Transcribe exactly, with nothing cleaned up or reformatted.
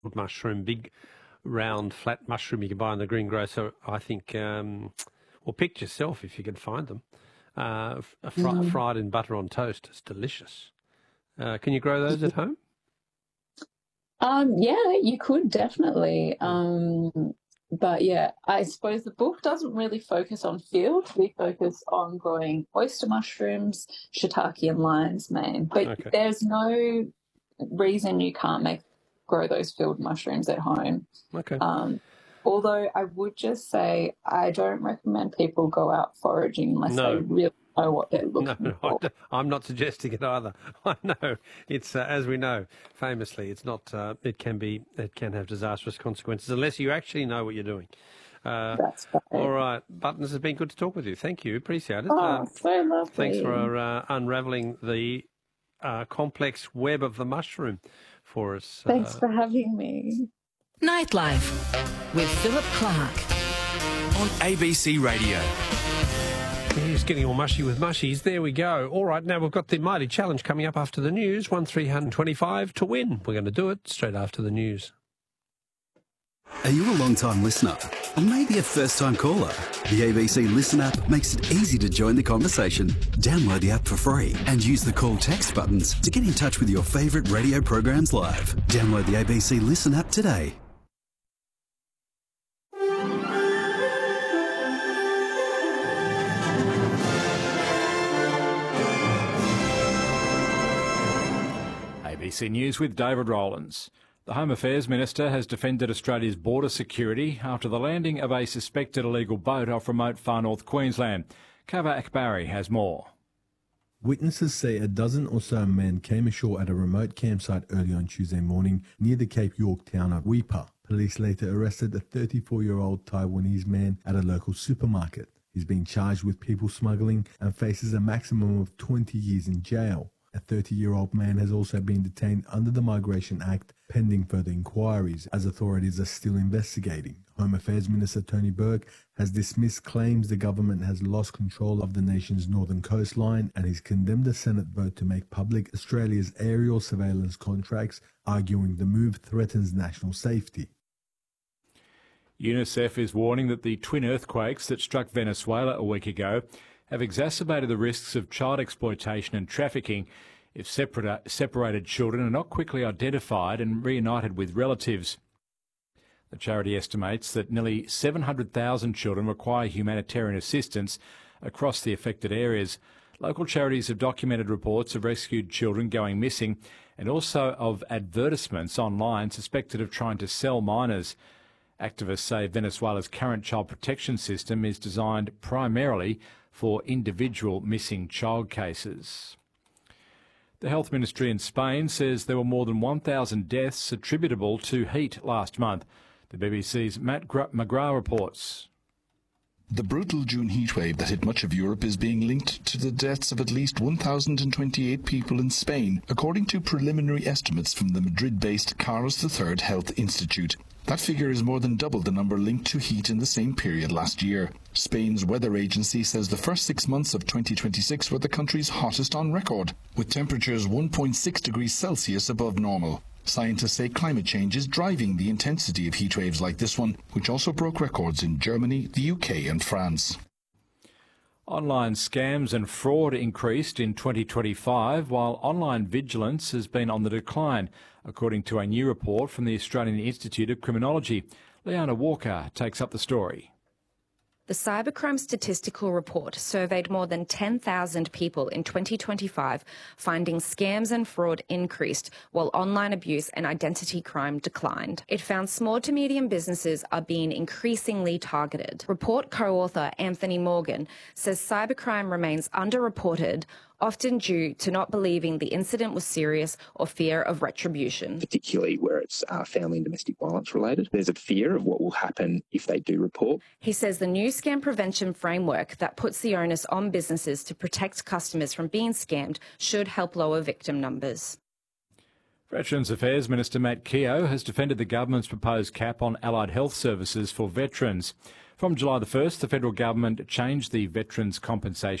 mushroom, big, round, flat mushroom you can buy in the greengrocer. I think, um, or pick yourself if you can find them. Uh, fr- Mm. fried in butter on toast. It's delicious. Uh, can you grow those at home? Um, yeah, you could definitely. Um, but yeah, I suppose the book doesn't really focus on field. We focus on growing oyster mushrooms, shiitake, and lion's mane. But Okay. there's no reason you can't make grow those field mushrooms at home. Okay. Um, although I would just say I don't recommend people go out foraging unless No. they really know what they're looking No, for. I, I'm not suggesting it either. I know it's uh, as we know, famously, it's not. Uh, it can be. It can have disastrous consequences unless you actually know what you're doing. Uh, That's right. all right, Buttons, it's been good to talk with you. Thank you. Appreciate it. Oh, Um, so lovely. thanks for uh, unravelling the uh, complex web of the mushroom for us. Thanks Uh, for having me. Nightlife with Philip Clark. On A B C Radio. He's getting all mushy with mushies. There we go. All right, now we've got the Mighty Challenge coming up after the news. One three twenty-five to win. We're going to do it straight after the news. Are you a long-time listener? Or maybe a first-time caller? The A B C Listen app makes it easy to join the conversation. Download the app for free and use the call text buttons to get in touch with your favourite radio programs live. Download the A B C Listen app today. A B C News with David Rowlands. The Home Affairs Minister has defended Australia's border security after the landing of a suspected illegal boat off remote far north Queensland. Kava Akbari has more. Witnesses say a dozen or so men came ashore at a remote campsite early on Tuesday morning near the Cape York town of Weipa. Police later arrested a thirty-four-year-old Taiwanese man at a local supermarket. He's being charged with people smuggling and faces a maximum of twenty years in jail. A thirty-year-old man has also been detained under the Migration Act pending further inquiries, as authorities are still investigating. Home Affairs Minister Tony Burke has dismissed claims the government has lost control of the nation's northern coastline, and he's condemned a Senate vote to make public Australia's aerial surveillance contracts, arguing the move threatens national safety. UNICEF is warning that the twin earthquakes that struck Venezuela a week ago have exacerbated the risks of child exploitation and trafficking if separate, separated children are not quickly identified and reunited with relatives. The charity estimates that nearly seven hundred thousand children require humanitarian assistance across the affected areas. Local charities have documented reports of rescued children going missing and also of advertisements online suspected of trying to sell minors. Activists say Venezuela's current child protection system is designed primarily for individual missing child cases. The Health Ministry in Spain says there were more than one thousand deaths attributable to heat last month. The B B C's Matt McGrath reports. The brutal June heatwave that hit much of Europe is being linked to the deaths of at least one thousand twenty-eight people in Spain, according to preliminary estimates from the Madrid-based Carlos the Third Health Institute. That figure is more than double the number linked to heat in the same period last year. Spain's weather agency says the first six months of twenty twenty-six were the country's hottest on record, with temperatures one point six degrees Celsius above normal. Scientists say climate change is driving the intensity of heat waves like this one, which also broke records in Germany, the U K and France. Online scams and fraud increased in twenty twenty-five, while online vigilance has been on the decline, according to a new report from the Australian Institute of Criminology. Leanna Walker takes up the story. The Cybercrime Statistical Report surveyed more than ten thousand people in twenty twenty-five, finding scams and fraud increased while online abuse and identity crime declined. It found small to medium businesses are being increasingly targeted. Report co-author Anthony Morgan says cybercrime remains underreported, often due to not believing the incident was serious or fear of retribution. Particularly where it's uh, family and domestic violence related. There's a fear of what will happen if they do report. He says the new scam prevention framework that puts the onus on businesses to protect customers from being scammed should help lower victim numbers. Veterans Affairs Minister Matt Keogh has defended the government's proposed cap on allied health services for veterans. From July the first, the federal government changed the Veterans Compensation